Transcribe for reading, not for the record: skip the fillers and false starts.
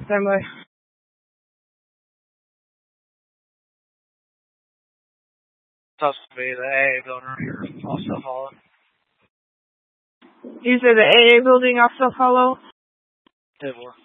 Stand by. Supposed to be the AA building right here off South Hollow. You said the AA building off South Hollow? Tibor.